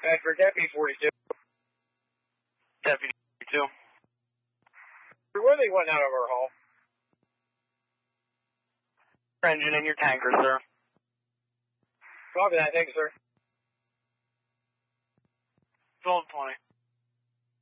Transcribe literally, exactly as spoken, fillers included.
And for Deputy forty-two. Deputy forty-two. Where they went out of our hall? Engine in your tanker, sir. Copy that, thank you, sir. Zone twenty.